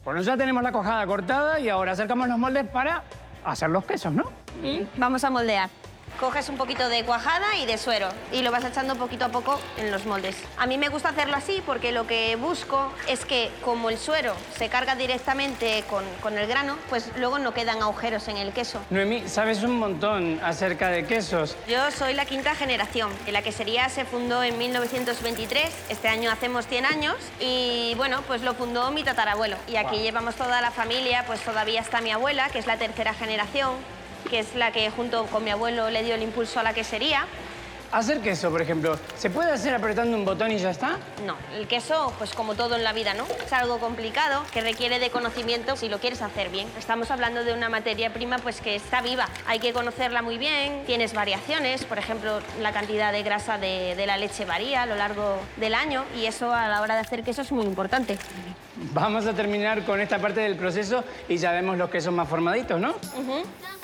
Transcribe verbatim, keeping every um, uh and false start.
Bueno, ya tenemos la cuajada cortada y ahora acercamos los moldes para hacer los quesos, ¿no? ¿Mm? Vamos a moldear. Coges un poquito de cuajada y de suero y lo vas echando poquito a poco en los moldes. A mí me gusta hacerlo así porque lo que busco es que como el suero se carga directamente con, con el grano, pues luego no quedan agujeros en el queso. Noemí, sabes un montón acerca de quesos. Yo soy la quinta generación. La quesería se fundó en mil novecientos veintitrés, este año hacemos cien años y bueno, pues lo fundó mi tatarabuelo. Y aquí wow. llevamos toda la familia, pues todavía está mi abuela, que es la tercera generación, que es la que junto con mi abuelo le dio el impulso a la quesería. Hacer queso, por ejemplo, ¿se puede hacer apretando un botón y ya está? No, el queso, pues como todo en la vida, ¿no? Es algo complicado, que requiere de conocimiento si lo quieres hacer bien. Estamos hablando de una materia prima pues que está viva. Hay que conocerla muy bien, tienes variaciones, por ejemplo, la cantidad de grasa de, de la leche varía a lo largo del año y eso a la hora de hacer queso es muy importante. Vamos a terminar con esta parte del proceso y ya vemos los quesos más formaditos, ¿no? Uh-huh.